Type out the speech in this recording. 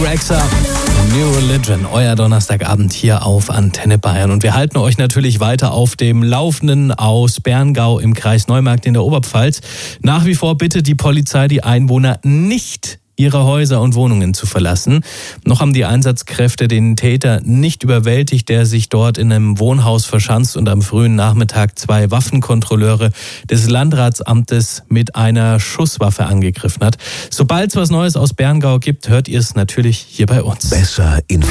Rexha, New Religion, euer Donnerstagabend hier auf Antenne Bayern. Und wir halten euch natürlich weiter auf dem Laufenden aus Berngau im Kreis Neumarkt in der Oberpfalz. Nach wie vor bittet die Polizei die Einwohner nicht, ihre Häuser und Wohnungen zu verlassen. Noch haben die Einsatzkräfte den Täter nicht überwältigt, der sich dort in einem Wohnhaus verschanzt und am frühen Nachmittag 2 Waffenkontrolleure des Landratsamtes mit einer Schusswaffe angegriffen hat. Sobald es was Neues aus Berngau gibt, hört ihr es natürlich hier bei uns. Besser informiert.